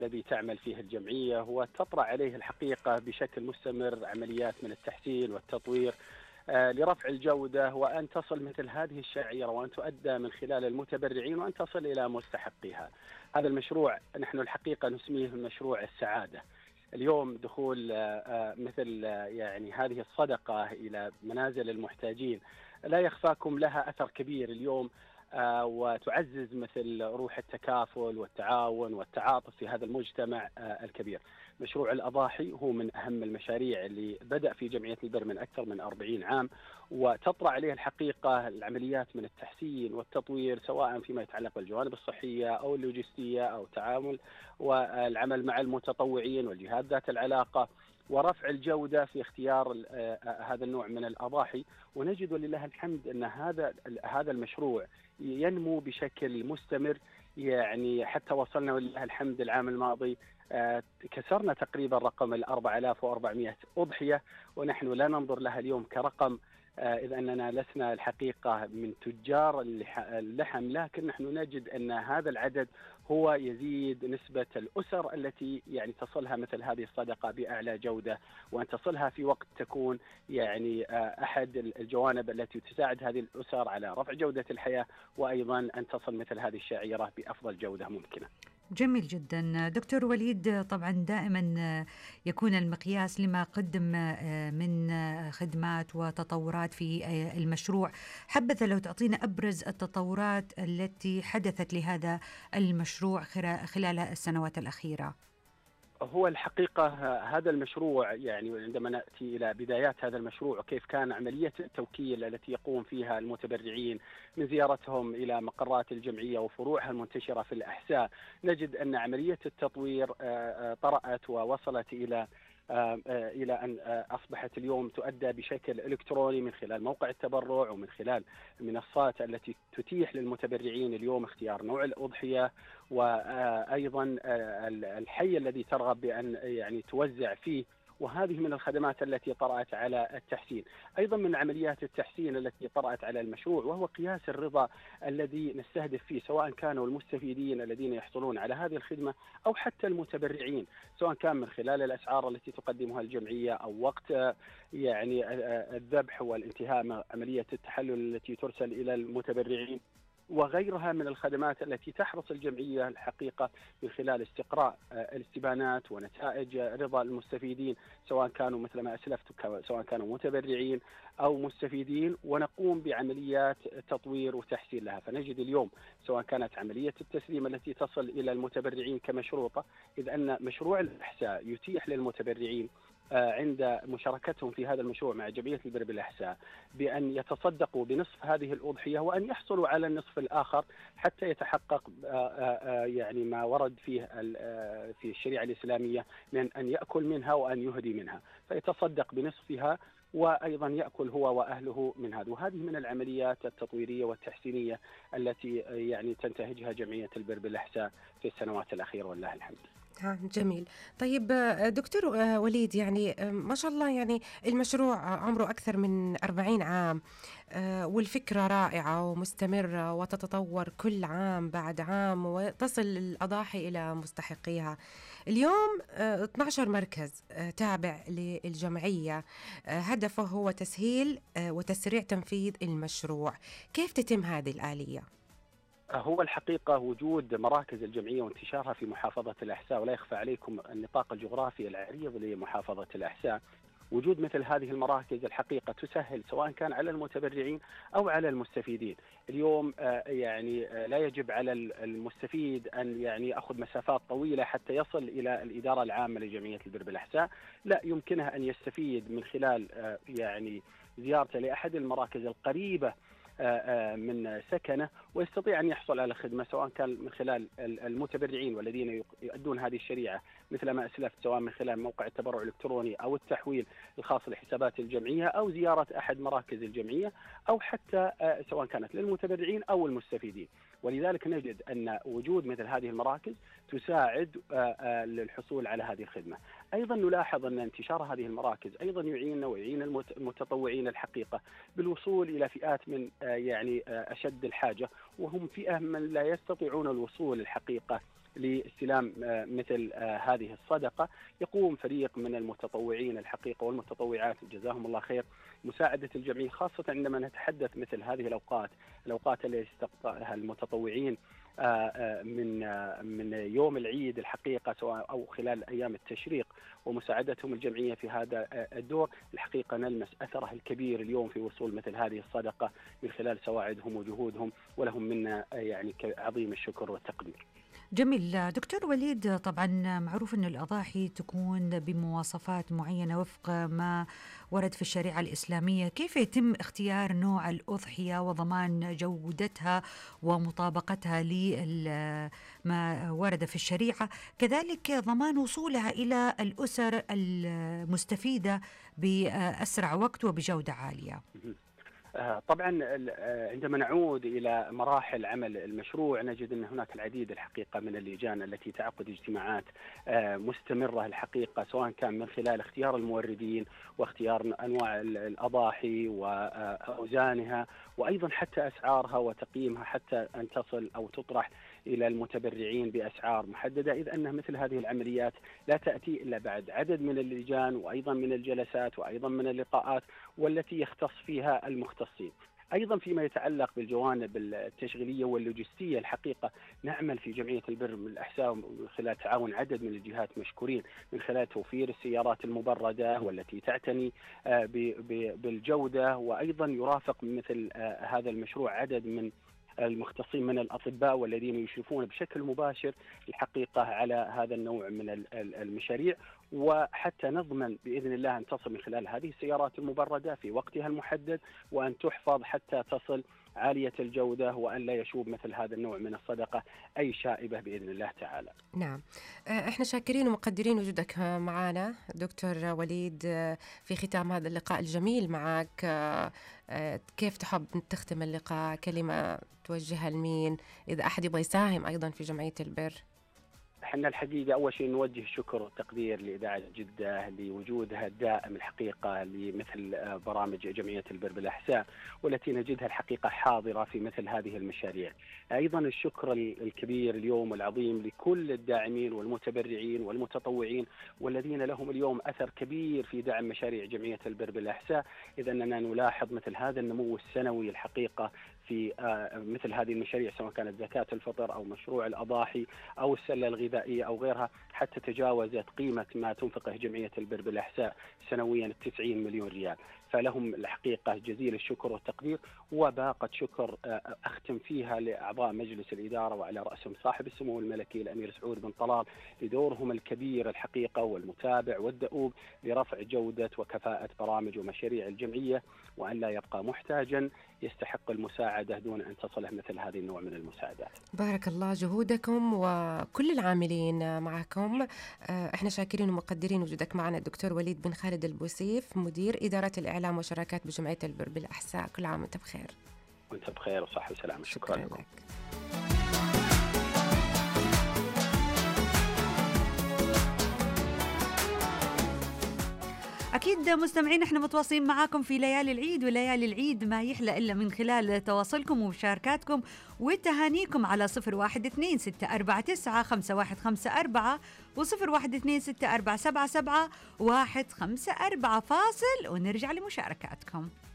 الذي تعمل فيه الجمعية، وتطرح عليه الحقيقة بشكل مستمر عمليات من التحسين والتطوير لرفع الجودة، وأن تصل مثل هذه الشعيرة وأن تؤدى من خلال المتبرعين وأن تصل إلى مستحقيها. هذا المشروع نحن الحقيقة نسميه مشروع السعادة. اليوم دخول مثل يعني هذه الصدقة إلى منازل المحتاجين لا يخفاكم لها أثر كبير اليوم، وتعزز مثل روح التكافل والتعاون والتعاطف في هذا المجتمع الكبير. مشروع الأضاحي هو من أهم المشاريع اللي بدأ في جمعية البر من أكثر من 40 عام، وتطرح عليه الحقيقة العمليات من التحسين والتطوير، سواء فيما يتعلق بالجوانب الصحية أو اللوجستية أو التعامل والعمل مع المتطوعين والجهات ذات العلاقة، ورفع الجودة في اختيار هذا النوع من الأضاحي. ونجد ولله الحمد أن هذا المشروع ينمو بشكل مستمر، يعني حتى وصلنا ولله الحمد العام الماضي كسرنا تقريبا رقم 4400 أضحية، ونحن لا ننظر لها اليوم كرقم، إذ أننا لسنا الحقيقة من تجار اللحم، لكن نحن نجد أن هذا العدد هو يزيد نسبة الأسر التي يعني تصلها مثل هذه الصدقة بأعلى جودة، وأن تصلها في وقت تكون يعني أحد الجوانب التي تساعد هذه الأسر على رفع جودة الحياة، وأيضا أن تصل مثل هذه الشعيرة بأفضل جودة ممكنة. جميل جدا دكتور وليد. طبعا دائما يكون المقياس لما قدم من خدمات وتطورات في المشروع. حبذا لو تعطينا أبرز التطورات التي حدثت لهذا المشروع خلال السنوات الأخيرة. هو الحقيقة هذا المشروع يعني عندما نأتي إلى بدايات هذا المشروع وكيف كان عملية التوكيل التي يقوم فيها المتبرعين من زيارتهم إلى مقرات الجمعية وفروعها المنتشرة في الأحساء، نجد أن عملية التطوير طرأت ووصلت إلى أن أصبحت اليوم تؤدى بشكل إلكتروني من خلال موقع التبرع ومن خلال المنصات التي تتيح للمتبرعين اليوم اختيار نوع الأضحية، وأيضا الحي الذي ترغب بأن يعني توزع فيه. وهذه من الخدمات التي طرأت على التحسين. أيضا من عمليات التحسين التي طرأت على المشروع وهو قياس الرضا الذي نستهدف فيه، سواء كانوا المستفيدين الذين يحصلون على هذه الخدمة أو حتى المتبرعين، سواء كان من خلال الأسعار التي تقدمها الجمعية أو وقت يعني الذبح والانتهاء عملية التحلل التي ترسل إلى المتبرعين، وغيرها من الخدمات التي تحرص الجمعية الحقيقة من خلال استقراء الاستبانات ونتائج رضا المستفيدين، سواء كانوا مثل ما أسلفت سواء كانوا متبرعين أو مستفيدين، ونقوم بعمليات تطوير وتحسين لها. فنجد اليوم سواء كانت عملية التسليم التي تصل إلى المتبرعين كمشروطة، إذ أن مشروع الإحساء يتيح للمتبرعين عند مشاركتهم في هذا المشروع مع جمعية البر بالأحساء بأن يتصدقوا بنصف هذه الأضحية وأن يحصلوا على النصف الآخر حتى يتحقق يعني ما ورد فيه في الشريعة الإسلامية من أن يأكل منها وأن يهدي منها، فيتصدق بنصفها وأيضا يأكل هو وأهله من هذا. وهذه من العمليات التطويرية والتحسينية التي يعني تنتهجها جمعية البر بالأحساء في السنوات الأخيرة والله الحمد. جميل. طيب دكتور وليد، يعني ما شاء الله يعني المشروع عمره أكثر من 40 عام، والفكرة رائعة ومستمرة وتتطور كل عام بعد عام وتصل الأضاحي إلى مستحقيها. اليوم 12 مركز تابع للجمعية، هدفه هو تسهيل وتسريع تنفيذ المشروع. كيف تتم هذه الآلية؟ هو الحقيقة وجود مراكز الجمعية وانتشارها في محافظة الأحساء، ولا يخفى عليكم النطاق الجغرافي العريض لمحافظة الأحساء، وجود مثل هذه المراكز الحقيقة تسهل سواء كان على المتبرعين أو على المستفيدين. اليوم يعني لا يجب على المستفيد أن يعني يأخذ مسافات طويلة حتى يصل إلى الإدارة العامة لجمعية البر بالأحساء، لا، يمكنه أن يستفيد من خلال يعني زيارته لأحد المراكز القريبة من سكنه، ويستطيع أن يحصل على خدمة سواء كان من خلال المتبرعين والذين يؤدون هذه الشريعة مثل ما أسلفت، سواء من خلال موقع التبرع الإلكتروني أو التحويل الخاص لحسابات الجمعية أو زيارة أحد مراكز الجمعية، أو حتى سواء كانت للمتبرعين أو المستفيدين. ولذلك نجد أن وجود مثل هذه المراكز تساعد للحصول على هذه الخدمة. أيضا نلاحظ أن انتشار هذه المراكز أيضا يعيننا ويعين المتطوعين الحقيقة بالوصول إلى فئات من يعني أشد الحاجة، وهم فئة من لا يستطيعون الوصول الحقيقة لاستلام مثل هذه الصدقة. يقوم فريق من المتطوعين الحقيقة والمتطوعات جزاهم الله خير مساعدة الجمعية، خاصة عندما نتحدث مثل هذه الأوقات التي يستقطعها المتطوعين من يوم العيد الحقيقة، سواء أو خلال أيام التشريق، ومساعدتهم الجمعية في هذا الدور. الحقيقة نلمس أثره الكبير اليوم في وصول مثل هذه الصدقة من خلال سواعدهم وجهودهم، ولهم منا يعني عظيم الشكر والتقدير. جميل. دكتور وليد، طبعا معروف أن الأضاحي تكون بمواصفات معينة وفق ما ورد في الشريعة الإسلامية. كيف يتم اختيار نوع الأضحية وضمان جودتها ومطابقتها لما ورد في الشريعة، كذلك ضمان وصولها إلى الأسر المستفيدة بأسرع وقت وبجودة عالية؟ طبعا عندما نعود إلى مراحل عمل المشروع نجد أن هناك العديد الحقيقة من اللجان التي تعقد اجتماعات مستمرة الحقيقة، سواء كان من خلال اختيار الموردين واختيار أنواع الأضاحي وأوزانها، وأيضا حتى أسعارها وتقييمها، حتى أن تصل أو تطرح إلى المتبرعين بأسعار محددة، إذ أن مثل هذه العمليات لا تأتي إلا بعد عدد من اللجان وأيضا من الجلسات وأيضا من اللقاءات والتي يختص فيها المختصين. أيضا فيما يتعلق بالجوانب التشغيلية واللوجستية الحقيقة نعمل في جمعية البر بالأحساء من خلال تعاون عدد من الجهات مشكورين، من خلال توفير السيارات المبردة والتي تعتني بالجودة، وأيضا يرافق مثل هذا المشروع عدد من المختصين من الأطباء والذين يشرفون بشكل مباشر الحقيقة على هذا النوع من المشاريع، وحتى نضمن بإذن الله أن تصل من خلال هذه السيارات المبردة في وقتها المحدد، وأن تحفظ حتى تصل عالية الجودة، وأن لا يشوب مثل هذا النوع من الصدقة أي شائبة بإذن الله تعالى. نعم، احنا شاكرين ومقدرين وجودك معنا دكتور وليد في ختام هذا اللقاء الجميل معك. كيف تحب تختم اللقاء؟ كلمة توجهها لمين إذا أحد يبغى يساهم أيضا في جمعية البر؟ احنا الحقيقة أول شيء نوجه الشكر والتقدير لإذاعة جدة لوجودها الدائم الحقيقة لمثل برامج جمعية البر بالأحساء، والتي نجدها الحقيقة حاضرة في مثل هذه المشاريع. أيضا الشكر الكبير اليوم والعظيم لكل الداعمين والمتبرعين والمتطوعين والذين لهم اليوم أثر كبير في دعم مشاريع جمعية البر بالأحساء، إذ أننا نلاحظ مثل هذا النمو السنوي الحقيقة في مثل هذه المشاريع، سواء كانت زكاة الفطر أو مشروع الأضاحي أو السلة الغذائية أو غيرها، حتى تجاوزت قيمة ما تنفقه جمعية البر بالأحساء سنويا 90 مليون ريال. فلهم الحقيقة جزيل الشكر والتقدير، وباقة شكر أختم فيها لأعضاء مجلس الإدارة وعلى رأسهم صاحب السمو الملكي الأمير سعود بن طلال لدورهم الكبير الحقيقة والمتابع والدؤوب لرفع جودة وكفاءة برامج ومشاريع الجمعية، وأن لا يبقى محتاجا يستحق المساعدة دون أن تصله مثل هذه النوع من المساعدات. بارك الله جهودكم وكل العاملين معكم. احنا شاكرين ومقدرين وجودك معنا الدكتور وليد بن خالد البوسيف، مدير إدارة الإعلام والشراكات بجمعية البر بالأحساء. كل عام وانت بخير. وانت بخير وصحة وسلامة. شكرا لكم. أكيد مستمعين، احنا متواصلين معاكم في ليالي العيد، وليالي العيد ما يحلى إلا من خلال تواصلكم ومشاركاتكم وتهانيكم على 0126495154 و0126477154. فاصل ونرجع لمشاركاتكم.